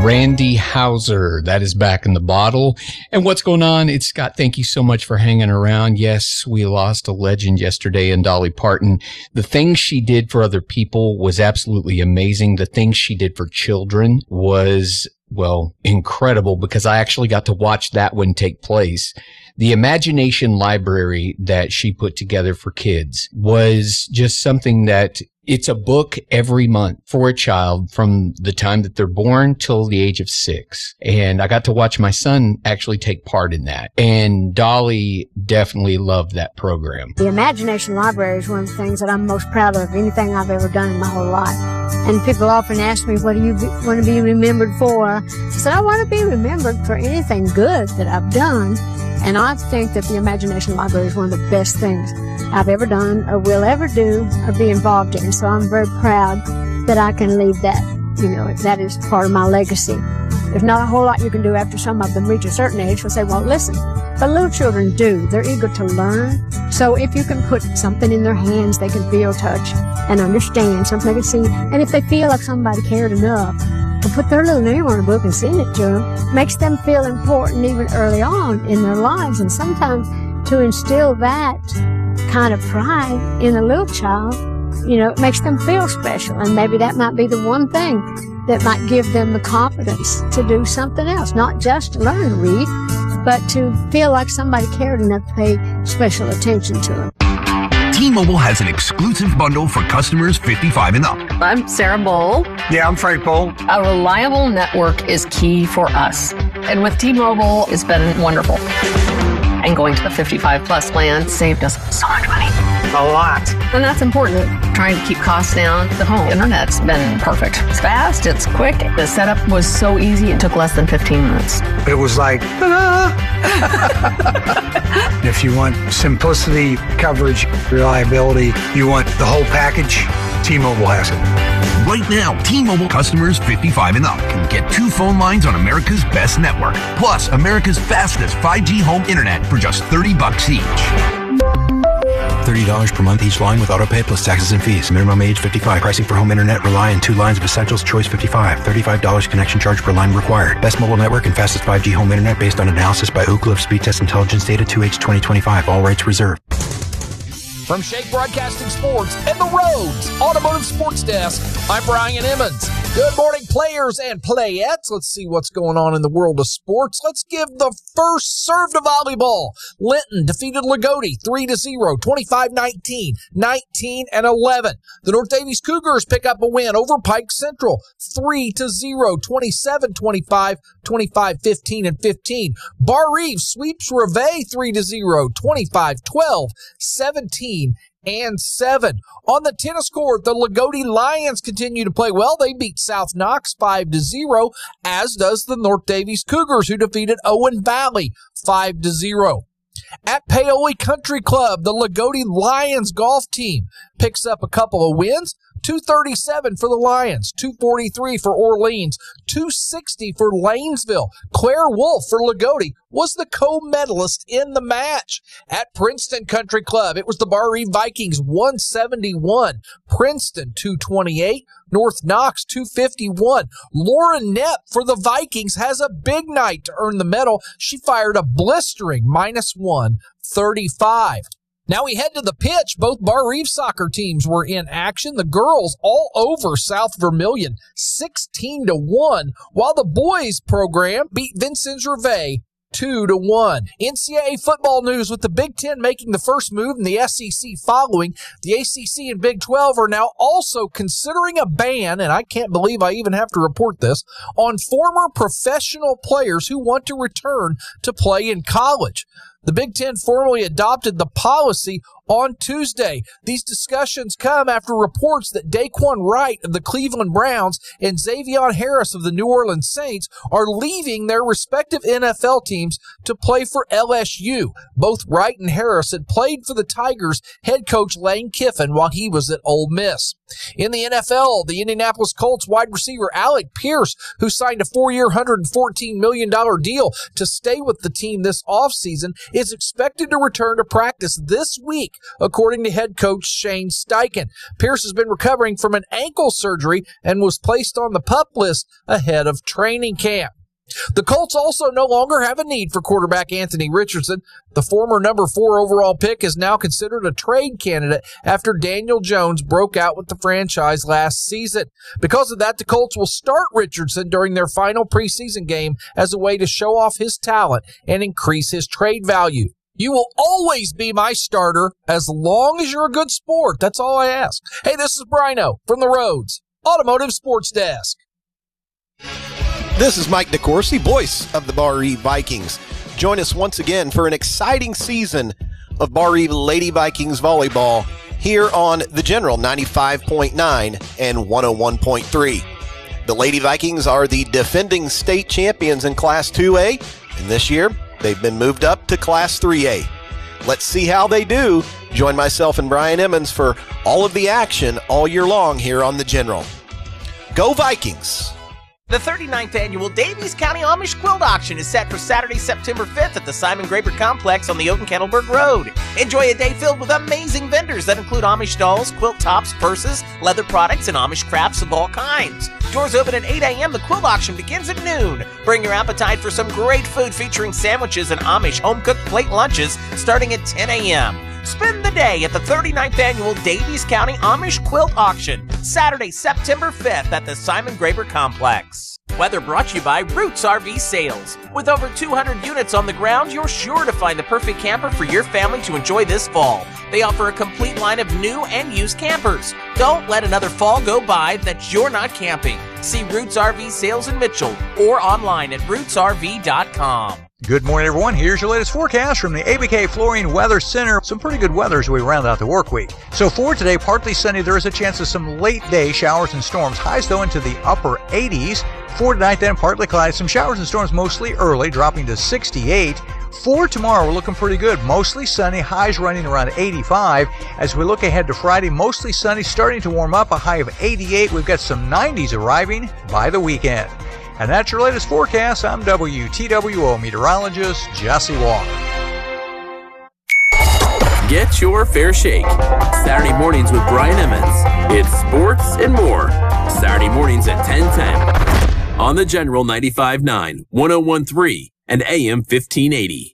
Randy Houser, that is back in the bottle. And what's going on? It's Scott. Thank you so much for hanging around. Yes, we lost a legend yesterday in Dolly Parton. The things she did for other people was absolutely amazing. The things she did for children was, well, incredible, because I actually got to watch that one take place. The Imagination Library that she put together for kids was just something that it's a book every month for a child from the time that they're born till the age of 6. And I got to watch my son actually take part in that. And Dolly definitely loved that program. The Imagination Library is one of the things that I'm most proud of, anything I've ever done in my whole life. And people often ask me, what do you want to be remembered for? I said, I want to be remembered for anything good that I've done. And I think that the Imagination Library is one of the best things I've ever done or will ever do or be involved in. So I'm very proud that I can leave that, that is part of my legacy. There's not a whole lot you can do after some of them reach a certain age. We'll say, well, listen, but little children do. They're eager to learn. So if you can put something in their hands, they can feel, touch, and understand, something they can see. And if they feel like somebody cared enough to put their little name on a book and send it to them, makes them feel important even early on in their lives. And sometimes to instill that kind of pride in a little child, it makes them feel special. And maybe that might be the one thing that might give them the confidence to do something else, not just to learn to read, but to feel like somebody cared enough to pay special attention to them. T-Mobile has an exclusive bundle for customers 55 and up. I'm Sarah Bowl. Yeah, I'm Frank Bowl. A reliable network is key for us. And with T-Mobile, it's been wonderful. And going to the 55 plus plan saved us so much money. A lot. And that's important. Trying to keep costs down. The home internet's been perfect. It's fast, it's quick. The setup was so easy, it took less than 15 minutes. It was like, If you want simplicity, coverage, reliability, you want the whole package, T-Mobile has it. Right now, T-Mobile customers 55 and up can get 2 phone lines on America's best network, plus America's fastest 5G home internet for just $30 each. $30 per month each line with autopay plus taxes and fees. Minimum age 55. Pricing for home internet rely on 2 lines of Essentials. Choice 55. $35 connection charge per line required. Best mobile network and fastest 5G home internet based on analysis by Ookla of Speed Test Intelligence data 2H 2025. All rights reserved. From Shake Broadcasting Sports and the Rhodes Automotive Sports Desk, I'm Brian Emmons. Good morning, players and playettes. Let's see what's going on in the world of sports. Let's give the first serve to volleyball. Linton defeated Lagodi 3-0, 25-19, 19-11. The North Davies Cougars pick up a win over Pike Central 3-0, 27-25, 25-15 and 15. Bar Reeves sweeps Reveille 3-0, 25-12, 17 and 7. On the tennis court, the Lagodi Lions continue to play well. They beat South Knox 5-0, as does the North Davies Cougars, who defeated Owen Valley 5-0. At Paoli Country Club, the Lagodi Lions golf team picks up a couple of wins. 237 for the Lions, 243 for Orleans, 260 for Lanesville. Claire Wolf for Lagodi was the co-medalist in the match. At Princeton Country Club, it was the Bar Reeve Vikings 171, Princeton 228, North Knox 251. Lauren Knepp for the Vikings has a big night to earn the medal. She fired a blistering -135. Now we head to the pitch. Both Bar Reeve soccer teams were in action. The girls all over South Vermilion 16-1, while the boys program beat Vincennes Reveille 2-1. NCAA football news with the Big Ten making the first move and the SEC following. The ACC and Big 12 are now also considering a ban, and I can't believe I even have to report this, on former professional players who want to return to play in college. The Big Ten formally adopted the policy on Tuesday. These discussions come after reports that Daquan Wright of the Cleveland Browns and Xavion Harris of the New Orleans Saints are leaving their respective NFL teams to play for LSU. Both Wright and Harris had played for the Tigers head coach Lane Kiffin while he was at Ole Miss. In the NFL, the Indianapolis Colts wide receiver Alec Pierce, who signed a 4-year, $114 million deal to stay with the team this offseason, is expected to return to practice this week according to head coach Shane Steichen. Pierce has been recovering from an ankle surgery and was placed on the PUP list ahead of training camp. The Colts also no longer have a need for quarterback Anthony Richardson. The former number 4 overall pick is now considered a trade candidate after Daniel Jones broke out with the franchise last season. Because of that, the Colts will start Richardson during their final preseason game as a way to show off his talent and increase his trade value. You will always be my starter as long as you're a good sport. That's all I ask. Hey, this is Brino from the Rhodes Automotive Sports Desk. This is Mike DeCourcy, voice of the Bar Eve Vikings. Join us once again for an exciting season of Bar Eve Lady Vikings volleyball here on the General 95.9 and 101.3. The Lady Vikings are the defending state champions in Class 2A, and this year they've been moved up to Class 3A. Let's see how they do. Join myself and Brian Emmons for all of the action all year long here on the General. Go Vikings! The 39th annual Davies County Amish Quilt Auction is set for Saturday, September 5th at the Simon Graber Complex on the Oaken-Kettleburg Road. Enjoy a day filled with amazing vendors that include Amish dolls, quilt tops, purses, leather products, and Amish crafts of all kinds. Doors open at 8 a.m. The quilt auction begins at noon. Bring your appetite for some great food featuring sandwiches and Amish home-cooked plate lunches starting at 10 a.m. Spend the day at the 39th annual Davies County Amish Quilt Auction, Saturday, September 5th at the Simon Graber Complex. Weather brought to you by Roots RV Sales. With over 200 units on the ground, you're sure to find the perfect camper for your family to enjoy this fall. They offer a complete line of new and used campers. Don't let another fall go by that you're not camping. See Roots RV Sales in Mitchell or online at rootsrv.com. Good morning, everyone. Here's your latest forecast from the ABK Flooring Weather Center. Some pretty good weather as we round out the work week. So for today, partly sunny. There is a chance of some late day showers and storms. Highs, though, into the upper 80s. For tonight, then, partly cloudy. Some showers and storms mostly early, dropping to 68. For tomorrow, we're looking pretty good. Mostly sunny, highs running around 85. As we look ahead to Friday, mostly sunny, starting to warm up, a high of 88. We've got some 90s arriving by the weekend. And that's your latest forecast. I'm WTWO meteorologist Jesse Walker. Get your fair shake. Saturday mornings with Brian Emmons. It's sports and more. Saturday mornings at 10:10 on the General 95.9, 101.3, and AM 1580.